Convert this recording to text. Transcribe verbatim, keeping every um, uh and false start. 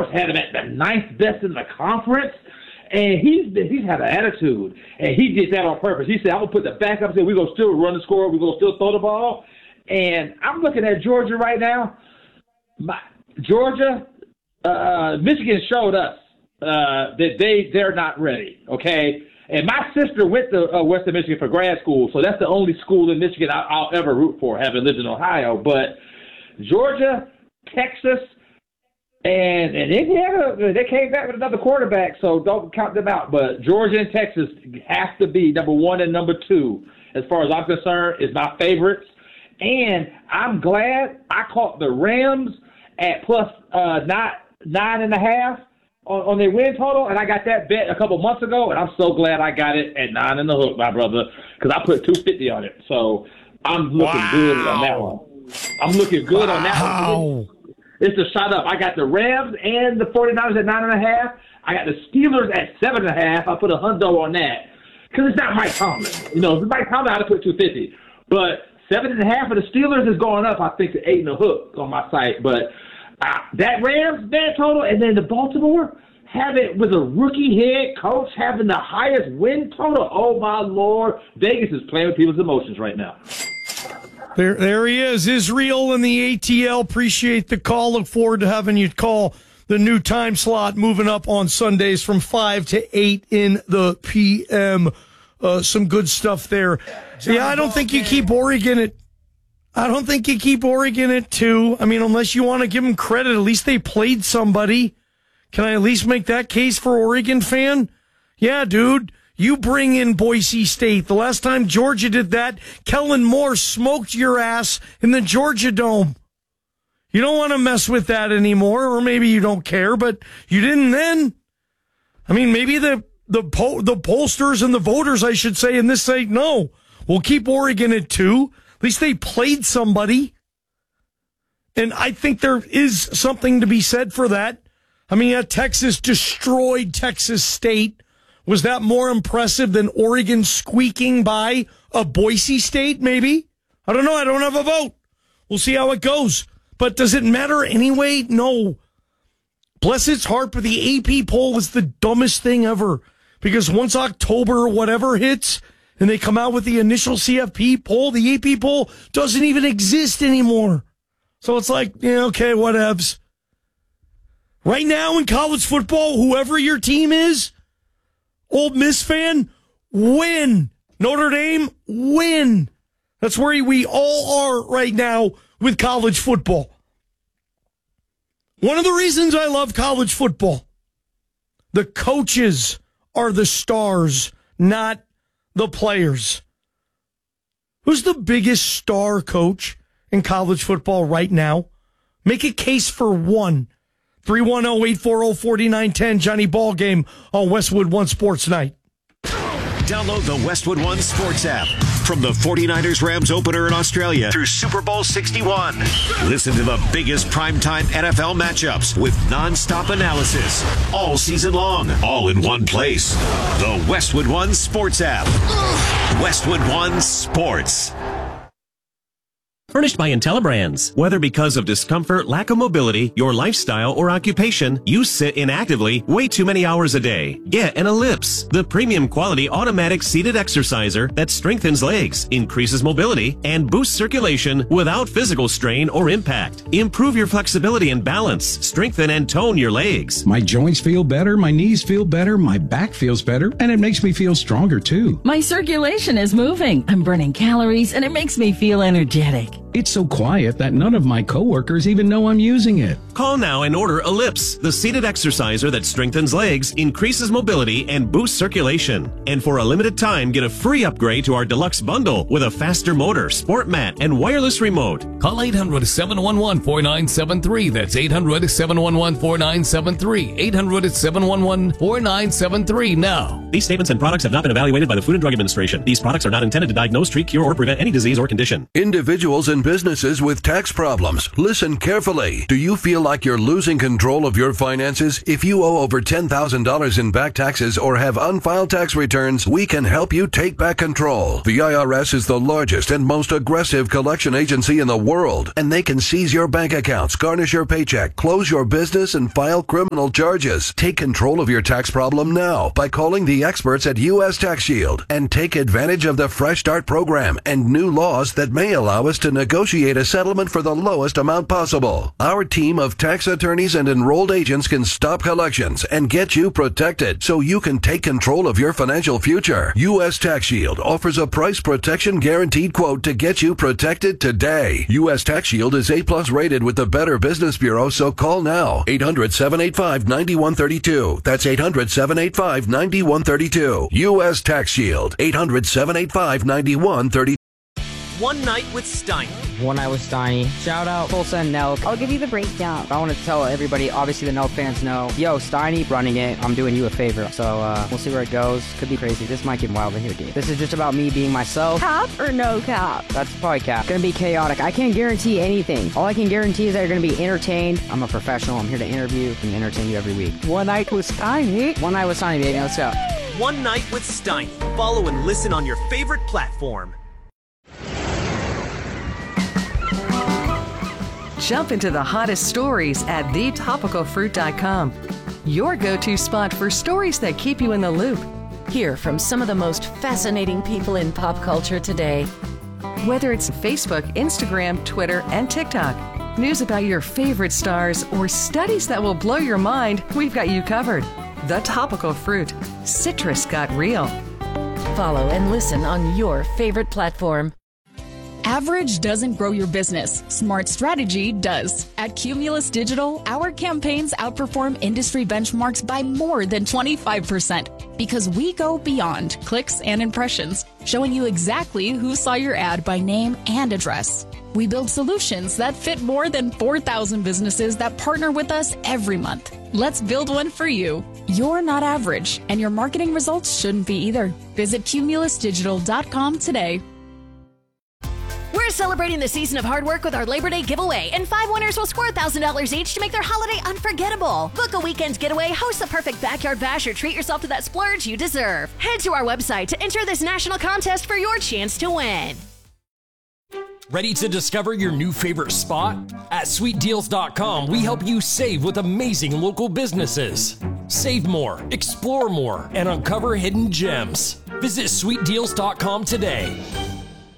had him at the ninth best in the conference. And he's he's had an attitude, and he did that on purpose. He said, I'm going to put the backups in. We're going to still run the score. We're going to still throw the ball. And I'm looking at Georgia right now. My, Georgia, uh, Michigan showed us uh, that they, they're not ready, okay? And my sister went to uh, Western Michigan for grad school, so that's the only school in Michigan I, I'll ever root for, having lived in Ohio. But Georgia, Texas, And and Indiana, they came back with another quarterback, so don't count them out. But Georgia and Texas have to be number one and number two, as far as I'm concerned, is my favorites. And I'm glad I caught the Rams at plus uh, nine, nine and a half on, on their win total, and I got that bet a couple months ago, and I'm so glad I got it at nine in the hook, my brother, because I put two fifty on it. So I'm looking wow. good on that one. I'm looking good wow. on that one. It's a shot up. I got the Rams and the 49ers at nine and a half. I got the Steelers at seven and a half. I put a hundo on that because it's not Mike Tomlin. You know, if it's Mite Tomlin, I'd have put two fifty. But seven and a half for the Steelers is going up, I think, to eight and a hook on my site. But uh, that Rams bet total, and then the Baltimore have it with a rookie head coach having the highest win total. Oh my Lord, Vegas is playing with people's emotions right now. There, there he is, Israel in the A T L. Appreciate the call. Look forward to having you call the new time slot moving up on Sundays from five to eight in the P M. Uh, some good stuff there. John yeah, I don't think you keep Oregon at. I don't think you keep Oregon at two. I mean, unless you want to give them credit, at least they played somebody. Can I at least make that case for Oregon fan? Yeah, dude. You bring in Boise State. The last time Georgia did that, Kellen Moore smoked your ass in the Georgia Dome. You don't want to mess with that anymore, or maybe you don't care, but you didn't then. I mean, maybe the the po- the pollsters and the voters, I should say, in this say, no, we'll keep Oregon at two. At least they played somebody. And I think there is something to be said for that. I mean, uh, Texas destroyed Texas State. Was that more impressive than Oregon squeaking by a Boise State, maybe? I don't know. I don't have a vote. We'll see how it goes. But does it matter anyway? No. Bless its heart, but the A P poll is the dumbest thing ever. Because once October or whatever hits, and they come out with the initial C F P poll, the A P poll doesn't even exist anymore. So it's like, yeah, okay, whatevs. Right now in college football, whoever your team is, Ole Miss fan, win. Notre Dame, win. That's where we all are right now with college football. One of the reasons I love college football, the coaches are the stars, not the players. Who's the biggest star coach in college football right now? Make a case for one. three one zero, eight four zero, four nine one zero, Johnny Ballgame on Westwood One Sports Night. Download the Westwood One Sports app. From the 49ers Rams opener in Australia through Super Bowl sixty-one. Listen to the biggest primetime N F L matchups with nonstop analysis all season long, all in one place. The Westwood One Sports app. Westwood One Sports. Furnished by IntelliBrands. Whether because of discomfort, lack of mobility, your lifestyle, or occupation, you sit inactively way too many hours a day. Get an Ellipse, the premium quality automatic seated exerciser that strengthens legs, increases mobility, and boosts circulation without physical strain or impact. Improve your flexibility and balance, strengthen and tone your legs. My joints feel better, my knees feel better, my back feels better, and it makes me feel stronger too. My circulation is moving, I'm burning calories, and it makes me feel energetic. It's so quiet that none of my coworkers even know I'm using it. Call now and order Ellipse, the seated exerciser that strengthens legs, increases mobility, and boosts circulation. And for a limited time, get a free upgrade to our deluxe bundle with a faster motor, sport mat, and wireless remote. Call eight hundred, seven one one, four nine seven three. That's eight hundred, seven one one, four nine seven three. eight hundred, seven one one, four nine seven three now. These statements and products have not been evaluated by the Food and Drug Administration. These products are not intended to diagnose, treat, cure, or prevent any disease or condition. Individuals and businesses with tax problems. Listen carefully. Do you feel like you're losing control of your finances? If you owe over ten thousand dollars in back taxes or have unfiled tax returns, we can help you take back control. The I R S is the largest and most aggressive collection agency in the world, and they can seize your bank accounts, garnish your paycheck, close your business, and file criminal charges. Take control of your tax problem now by calling the experts at U S Tax Shield and take advantage of the Fresh Start program and new laws that may allow us to negotiate a settlement for the lowest amount possible. Our team of tax attorneys and enrolled agents can stop collections and get you protected so you can take control of your financial future. U S Tax Shield offers a price protection guaranteed quote to get you protected today. U S Tax Shield is A plus rated with the Better Business Bureau, so call now. eight hundred, seven eight five, nine one three two. That's eight hundred, seven eight five, nine one three two. U S Tax Shield. eight hundred, seven eight five, nine one three two. One Night with Steiny. One Night with Steiny. Shout out Tulsa and Nelk. I'll give you the breakdown. I want to tell everybody, obviously the Nelk fans know, yo, Steiny running it. I'm doing you a favor. So uh, we'll see where it goes. Could be crazy. This might get wild in here, dude. This is just about me being myself. Cap or no cap? That's probably cap. Gonna be chaotic. I can't guarantee anything. All I can guarantee is that you're gonna be entertained. I'm a professional. I'm here to interview and entertain you every week. One Night with Steiny. One Night with Steiny, baby. Let's go. One Night with Steiny. Follow and listen on your favorite platform. Jump into the hottest stories at the topical fruit dot com. Your go-to spot for stories that keep you in the loop. Hear from some of the most fascinating people in pop culture today. Whether it's Facebook, Instagram, Twitter, and TikTok, news about your favorite stars, or studies that will blow your mind, we've got you covered. The Topical Fruit. Citrus got real. Follow and listen on your favorite platform. Average doesn't grow your business. Smart strategy does. At Cumulus Digital, our campaigns outperform industry benchmarks by more than twenty-five percent because we go beyond clicks and impressions, showing you exactly who saw your ad by name and address. We build solutions that fit more than four thousand businesses that partner with us every month. Let's build one for you. You're not average, and your marketing results shouldn't be either. Visit cumulus digital dot com today. We're celebrating the season of hard work with our Labor Day giveaway, and five winners will score one thousand dollars each to make their holiday unforgettable. Book a weekend getaway, host the perfect backyard bash, or treat yourself to that splurge you deserve. Head to our website to enter this national contest for your chance to win. Ready to discover your new favorite spot? At sweet deals dot com, we help you save with amazing local businesses. Save more, explore more, and uncover hidden gems. Visit sweet deals dot com today.